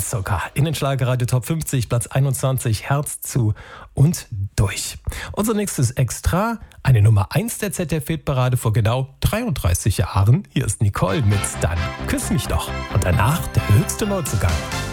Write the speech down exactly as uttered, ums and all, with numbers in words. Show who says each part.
Speaker 1: Zucker. In den Schlagerradio Top fünfzig, Platz einundzwanzig, Herz zu und durch. Unser nächstes Extra, eine Nummer eins der Z D F-Hitparade vor genau dreiunddreißig Jahren. Hier ist Nicole mit Dann küss mich doch. Und danach der höchste Neuzugang.